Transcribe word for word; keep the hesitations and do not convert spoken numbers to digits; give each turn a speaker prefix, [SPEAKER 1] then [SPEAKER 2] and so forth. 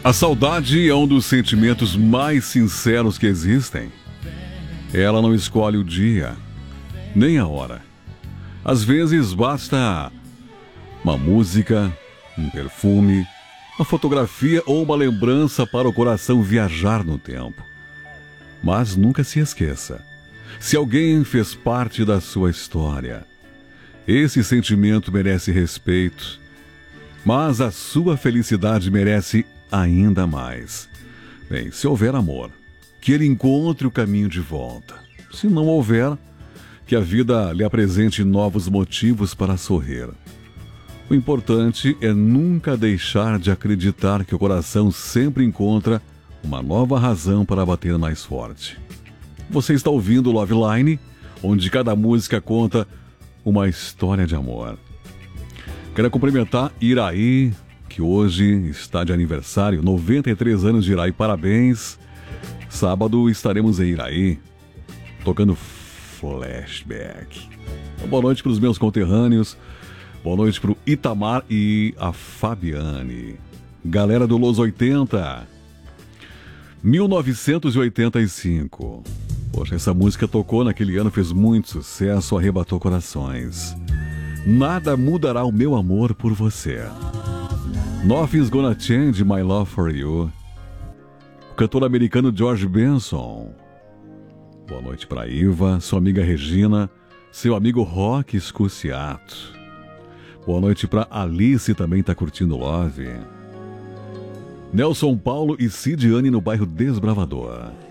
[SPEAKER 1] A saudade é um dos sentimentos mais sinceros que existem. Ela não escolhe o dia, nem a hora. Às vezes basta uma música, um perfume, uma fotografia ou uma lembrança para o coração viajar no tempo. Mas nunca se esqueça, se alguém fez parte da sua história, esse sentimento merece respeito, mas a sua felicidade merece ainda mais. Bem, se houver amor, que ele encontre o caminho de volta. Se não houver, que a vida lhe apresente novos motivos para sorrir. O importante é nunca deixar de acreditar que o coração sempre encontra uma nova razão para bater mais forte. Você está ouvindo Love Line, onde cada música conta uma história de amor. Quero cumprimentar Iraí, que hoje está de aniversário, noventa e três anos de Iraí, parabéns. Sábado estaremos em Iraí, tocando Flashback. Boa noite para os meus conterrâneos, boa noite para o Itamar e a Fabiane. Galera do Los oitenta, mil novecentos e oitenta e cinco. Poxa, essa música tocou naquele ano, fez muito sucesso, arrebatou corações. Nada mudará o meu amor por você. Nothing's Gonna Change My Love For You. O cantor americano George Benson. Boa noite para Iva, sua amiga Regina, seu amigo Rock Scusiato. Boa noite para Alice, também está curtindo Love. Nelson Paulo e Cidiane no bairro Desbravador.